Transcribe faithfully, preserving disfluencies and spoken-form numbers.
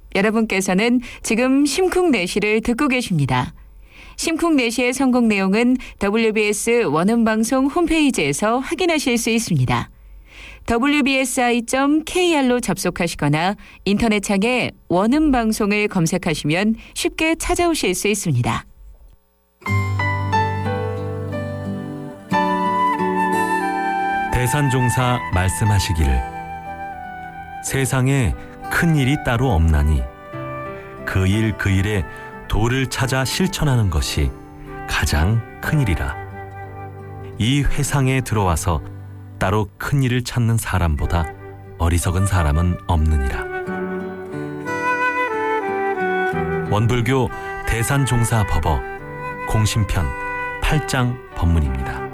여러분께서는 지금 심쿵내시를 듣고 계십니다. 심쿵내시의 성공 내용은 더블유비에스 원음방송 홈페이지에서 확인하실 수 있습니다. 더블유비에스아이 닷 케이알로 접속하시거나 인터넷창에 원음방송을 검색하시면 쉽게 찾아오실 수 있습니다. 대산종사 말씀하시기를 세상에 큰 일이 따로 없나니 그 일 그 일에 도를 찾아 실천하는 것이 가장 큰 일이라. 이 회상에 들어와서 따로 큰 일을 찾는 사람보다 어리석은 사람은 없느니라. 원불교 대산종사 법어 공심편 팔 장 법문입니다.